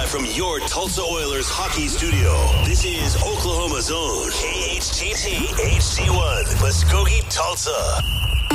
Live from your Tulsa Oilers hockey studio, this is Oklahoma Zone, KHTT HD1, Muskogee, Tulsa.